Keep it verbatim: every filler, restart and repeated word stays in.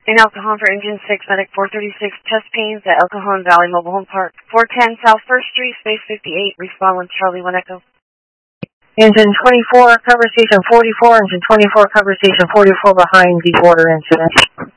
In El Cajon for Engine six, Medic four thirty-six, chest pains at El Cajon Valley Mobile Home Park. four ten South first Street, Space fifty-eight, respond with Charlie one Echo. Engine twenty-four, cover station forty-four, engine twenty-four, cover station forty-four behind the border incident.